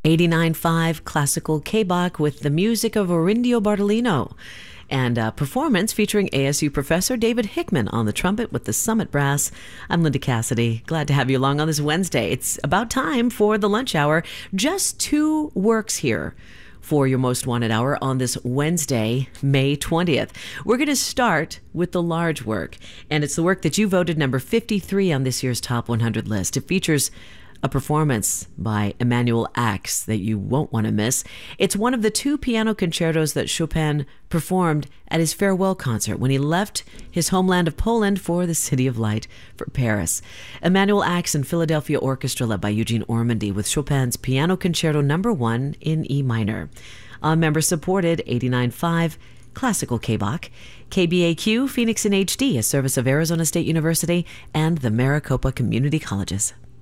89.5 Classical K-Bach with the music of Orindio Bartolino. And a performance featuring ASU professor David Hickman on the trumpet with the Summit Brass. I'm Linda Cassidy. Glad to have you along on this Wednesday. It's about time for the lunch hour. Just 2 works here for your most wanted hour on this Wednesday, May 20th. We're going to start with the large work, and it's the work that you voted number 53 on this year's Top 100 list. It features a performance by Emanuel Ax that you won't want to miss. It's one of the 2 piano concertos that Chopin performed at his farewell concert when he left his homeland of Poland for the City of Light for Paris. Emanuel Ax and Philadelphia Orchestra led by Eugene Ormandy with Chopin's Piano Concerto No. 1 in E minor. Member-supported 89.5 Classical K-Bach, KBAQ, Phoenix in HD, a service of Arizona State University and the Maricopa Community Colleges.